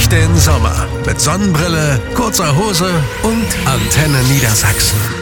durch den Sommer mit Sonnenbrille, kurzer Hose und Antenne Niedersachsen.